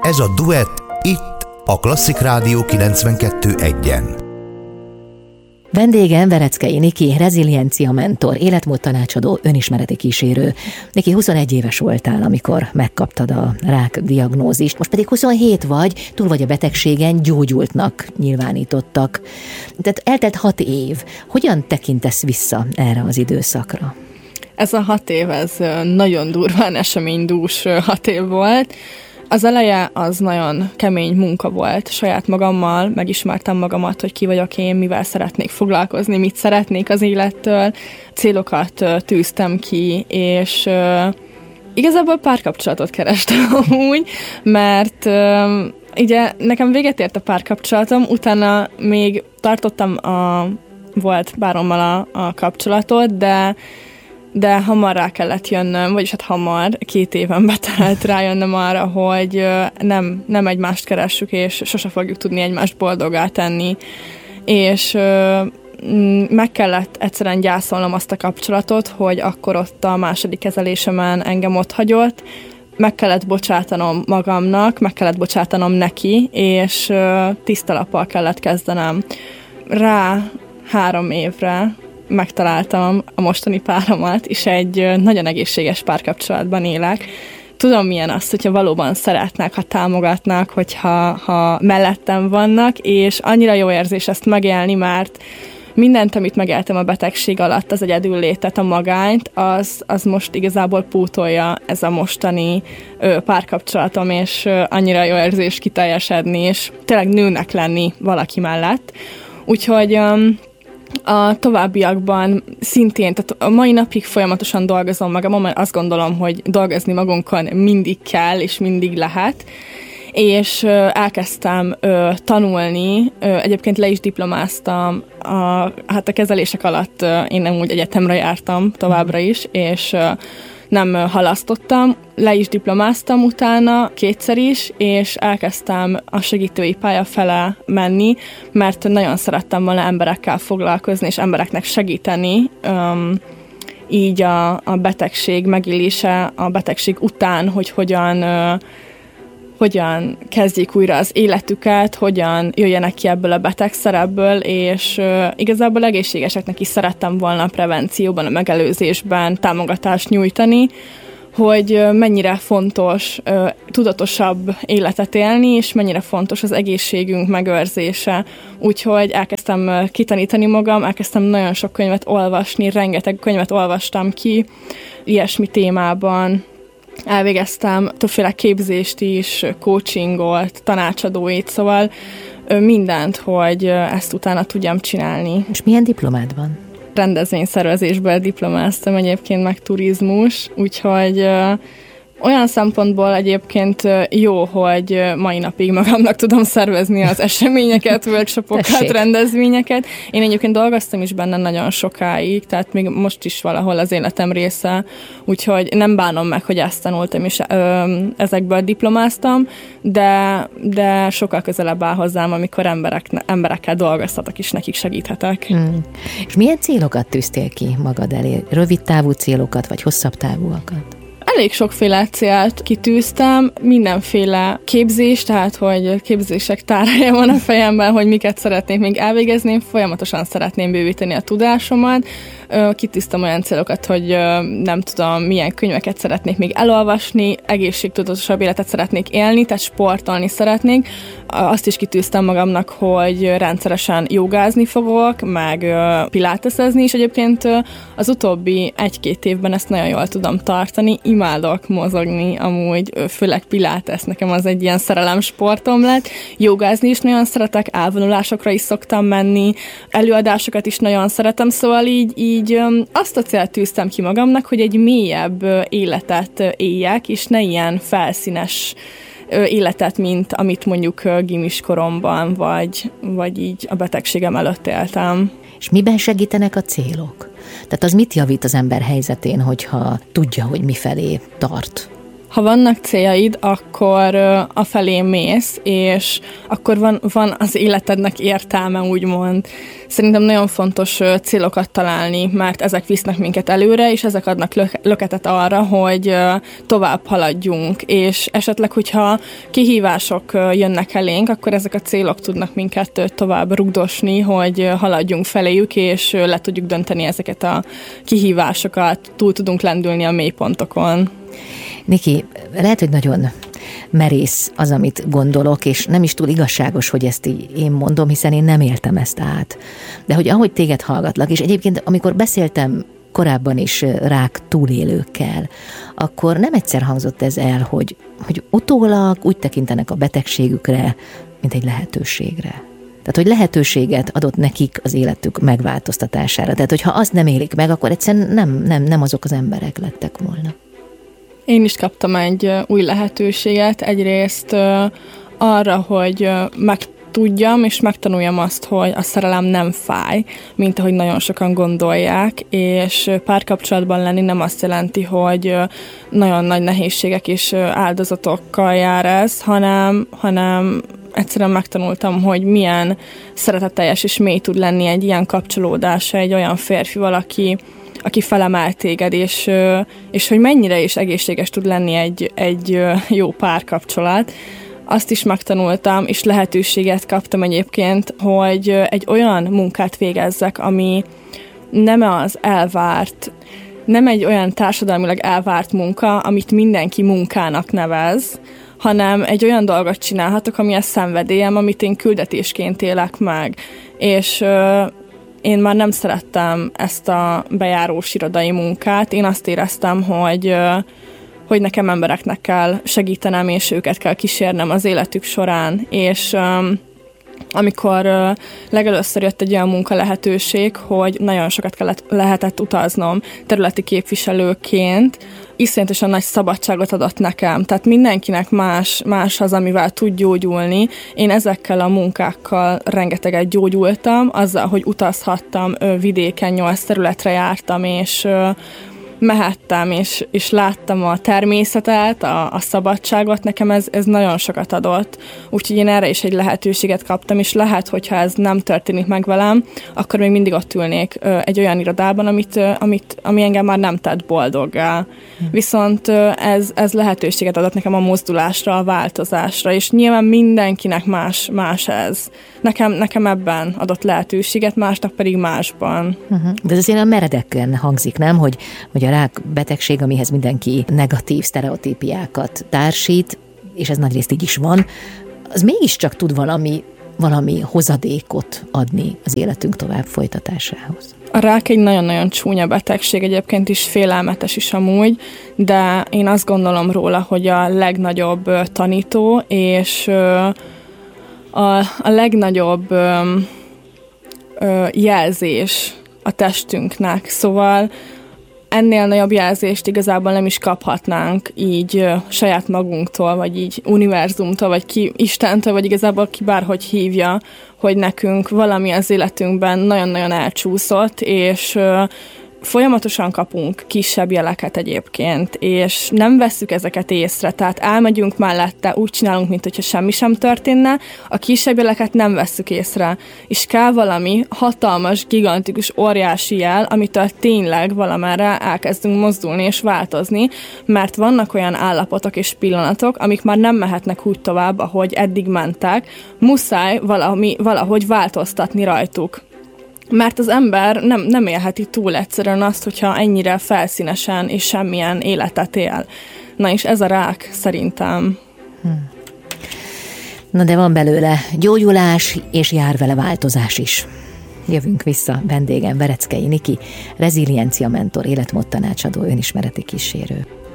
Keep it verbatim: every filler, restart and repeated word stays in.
Ez a Duett itt a Klasszik Rádió kilencvenkettő egyen. Vendégem Vereckei Niki, reziliencia mentor, életmód tanácsadó, önismereti kísérő. Niki, huszonegy éves voltál, amikor megkaptad a rák diagnózist, most pedig huszonhét vagy, túl vagy a betegségen, gyógyultnak nyilvánítottak. Tehát eltelt hat év. Hogyan tekintesz vissza erre az időszakra? Ez a hat év, ez nagyon durván eseménydús hat év volt. Az eleje az nagyon kemény munka volt saját magammal, megismertem magamat, hogy ki vagyok én, mivel szeretnék foglalkozni, mit szeretnék az élettől, célokat tűztem ki, és uh, igazából párkapcsolatot kerestem úgy, mert uh, ugye nekem véget ért a párkapcsolatom, utána még tartottam a volt párommal a, a kapcsolatot, de de hamar rá kellett jönnöm, vagyis hát hamar, két éven betelt rájönnöm arra, hogy nem, nem egymást keressük, és sose fogjuk tudni egymást boldoggá tenni. És meg kellett egyszerűen gyászolnom azt a kapcsolatot, hogy akkor ott a második kezelésemen engem ott hagyott, meg kellett bocsátanom magamnak, meg kellett bocsátanom neki, és tiszta lappal kellett kezdenem. Rá három évre megtaláltam a mostani páromat, és egy nagyon egészséges párkapcsolatban élek. Tudom, milyen az, hogyha valóban szeretnek, ha támogatnak, hogyha ha mellettem vannak, és annyira jó érzés ezt megélni, mert mindent, amit megéltem a betegség alatt, az egyedül létet, a magányt, az, az most igazából pótolja ez a mostani ö, párkapcsolatom, és ö, annyira jó érzés kiteljesedni, és tényleg nőnek lenni valaki mellett. Úgyhogy ö, a továbbiakban szintén, tehát a mai napig folyamatosan dolgozom magamon, mert azt gondolom, hogy dolgozni magunkon mindig kell, és mindig lehet, és elkezdtem ö, tanulni, ö, egyébként le is diplomáztam, a, hát a kezelések alatt ö, én nem úgy egyetemre jártam továbbra is, és ö, nem halasztottam, le is diplomáztam utána kétszer is, és elkezdtem a segítői pálya fele menni, mert nagyon szerettem volna emberekkel foglalkozni, és embereknek segíteni, um, így a, a betegség megélése, a betegség után, hogy hogyan, uh, hogyan kezdjék újra az életüket, hogyan jöjjenek ki ebből a betegszerepből, és uh, igazából egészségeseknek is szerettem volna a prevencióban, a megelőzésben támogatást nyújtani, hogy mennyire fontos uh, tudatosabb életet élni, és mennyire fontos az egészségünk megőrzése. Úgyhogy elkezdtem uh, kitanítani magam, elkezdtem nagyon sok könyvet olvasni, rengeteg könyvet olvastam ki ilyesmi témában. Elvégeztem többféle képzést is, coachingot, tanácsadóit, szóval uh, mindent, hogy uh, ezt utána tudjam csinálni. És milyen diplomád van? Rendezvényszervezésből diplomáztam, egyébként meg turizmus, úgyhogy ö, olyan szempontból egyébként jó, hogy mai napig magamnak tudom szervezni az eseményeket, workshopokat, Tessék. rendezvényeket. Én egyébként dolgoztam is benne nagyon sokáig, tehát még most is valahol az életem része, úgyhogy nem bánom meg, hogy ezt tanultam, és ö, ezekből diplomáztam, de, de sokkal közelebb áll hozzám, amikor emberek, emberekkel dolgoztatok, és nekik segíthetek. Hmm. És milyen célokat tűztél ki magad elé? Rövid távú célokat, vagy hosszabb távúakat? Elég sokféle célt kitűztem, mindenféle képzés, tehát hogy képzések tárhelye van a fejemben, hogy miket szeretnék még elvégezni, folyamatosan szeretném bővíteni a tudásomat. Kitűztem olyan célokat, hogy nem tudom, milyen könyveket szeretnék még elolvasni, egészségtudatosabb életet szeretnék élni, tehát sportolni szeretnék. Azt is kitűztem magamnak, hogy rendszeresen jogázni fogok, meg piláteszezni, és egyébként az utóbbi egy-két évben ezt nagyon jól tudom tartani. Imádok mozogni, amúgy főleg pilates, nekem az egy ilyen szerelem sportom lett. Jogázni is nagyon szeretek, elvonulásokra is szoktam menni, előadásokat is nagyon szeretem, szóval így, így azt a célt tűztem ki magamnak, hogy egy mélyebb életet éljek, és ne ilyen felszínes életet, mint amit mondjuk gimis koromban, vagy, vagy így a betegségem előtt éltem. És miben segítenek a célok? Tehát az mit javít az ember helyzetén, hogyha tudja, hogy mifelé tart? Ha vannak céljaid, akkor afelé mész, és akkor van, van az életednek értelme, úgymond. Szerintem nagyon fontos célokat találni, mert ezek visznek minket előre, és ezek adnak löketet arra, hogy tovább haladjunk, és esetleg, hogyha kihívások jönnek elénk, akkor ezek a célok tudnak minket tovább rugdosni, hogy haladjunk feléjük, és le tudjuk dönteni ezeket a kihívásokat, túl tudunk lendülni a mélypontokon. Niki, lehet, hogy nagyon merész az, amit gondolok, és nem is túl igazságos, hogy ezt így én mondom, hiszen én nem éltem ezt át. De hogy ahogy téged hallgatlak, és egyébként amikor beszéltem korábban is rák túlélőkkel, akkor nem egyszer hangzott ez el, hogy, hogy utólag úgy tekintenek a betegségükre, mint egy lehetőségre. Tehát, hogy lehetőséget adott nekik az életük megváltoztatására. Tehát, hogyha azt nem élik meg, akkor egyszerűen nem, nem, nem azok az emberek lettek volna. Én is kaptam egy új lehetőséget, egyrészt uh, arra, hogy uh, megtudjam és megtanuljam azt, hogy a szerelem nem fáj, mint ahogy nagyon sokan gondolják, és párkapcsolatban lenni nem azt jelenti, hogy uh, nagyon nagy nehézségek és uh, áldozatokkal jár ez, hanem, hanem egyszerűen megtanultam, hogy milyen szeretetteljes és mély tud lenni egy ilyen kapcsolódása egy olyan férfival, aki aki felemel téged, és, és hogy mennyire is egészséges tud lenni egy, egy jó párkapcsolat. Azt is megtanultam, és lehetőséget kaptam egyébként, hogy egy olyan munkát végezzek, ami nem az elvárt, nem egy olyan társadalmilag elvárt munka, amit mindenki munkának nevez, hanem egy olyan dolgot csinálhatok, ami a szenvedélyem, amit én küldetésként élek meg. És én már nem szerettem ezt a bejárós irodai munkát. Én azt éreztem, hogy, hogy nekem embereknek kell segítenem, és őket kell kísérnem az életük során. És amikor legelőször jött egy olyan munka lehetőség, hogy nagyon sokat kellett, lehetett utaznom területi képviselőként, iszonyatosan nagy szabadságot adott nekem. Tehát mindenkinek más, más az, amivel tud gyógyulni. Én ezekkel a munkákkal rengeteget gyógyultam, azzal, hogy utazhattam vidéken, nyolc területre jártam, és mehettem, és, és láttam a természetet, a, a szabadságot, nekem ez, ez nagyon sokat adott. Úgyhogy én erre is egy lehetőséget kaptam, és lehet, hogyha ez nem történik meg velem, akkor még mindig ott ülnék ö, egy olyan irodában, amit, ö, amit, ami engem már nem tett boldoggá. Hm. Viszont ö, ez, ez lehetőséget adott nekem a mozdulásra, a változásra, és nyilván mindenkinek más, más ez. Nekem, nekem ebben adott lehetőséget, másnak pedig másban. Uh-huh. De ez azért a meredeken hangzik, nem? Hogy, hogy a rák betegség, amihez mindenki negatív sztereotípiákat társít, és ez nagyrészt így is van, az mégiscsak tud valami, valami hozadékot adni az életünk tovább folytatásához. A rák egy nagyon-nagyon csúnya betegség, egyébként is félelmetes is amúgy, de én azt gondolom róla, hogy a legnagyobb tanító, és a, a legnagyobb jelzés a testünknek. Szóval ennél nagyobb jelzést igazából nem is kaphatnánk így uh, saját magunktól, vagy így univerzumtól, vagy ki Istentől, vagy igazából ki bárhogy hívja, hogy nekünk valami az életünkben nagyon-nagyon elcsúszott, és uh, folyamatosan kapunk kisebb jeleket egyébként, és nem vesszük ezeket észre, tehát elmegyünk mellette, úgy csinálunk, mintha semmi sem történne, a kisebb jeleket nem vesszük észre, és kell valami hatalmas, gigantikus, óriási jel, amitől tényleg valamerre elkezdünk mozdulni és változni, mert vannak olyan állapotok és pillanatok, amik már nem mehetnek úgy tovább, ahogy eddig mentek, muszáj valami, valahogy változtatni rajtuk. Mert az ember nem, nem élheti túl egyszerűen azt, hogyha ennyire felszínesen és semmilyen életet él. Na és ez a rák szerintem. Hmm. Na de van belőle gyógyulás, és jár vele változás is. Jövünk vissza, vendégem Vereckei Niki, reziliencia mentor, életmódtanácsadó, önismereti kísérő.